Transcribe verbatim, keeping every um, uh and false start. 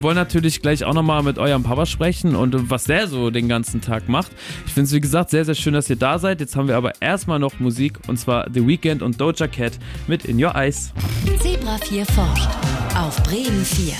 Wir wollen natürlich gleich auch nochmal mit eurem Papa sprechen und was der so den ganzen Tag macht. Ich finde es, wie gesagt, sehr, sehr schön, dass ihr da seid. Jetzt haben wir aber erstmal noch Musik, und zwar The Weeknd und Doja Cat mit In Your Eyes. Zebra vier forscht auf Bremen vier.